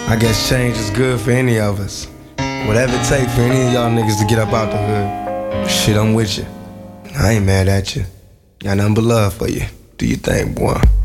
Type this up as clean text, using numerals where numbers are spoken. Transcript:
I guess change is good for any of us. Whatever it take for any of y'all niggas to get up out the hood. Shit, I'm with you. I ain't mad at you. Got nothing but love for you. Do your thing, boy.